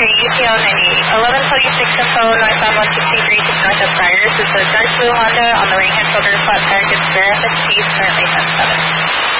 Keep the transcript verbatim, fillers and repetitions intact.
your U T L ninety-eight. eleven twenty-six info, northbound one sixty-three to north of Friars. This is a dark blue Honda on the right-hand shoulder, flat tire, gets bare F S T, currently ten seven.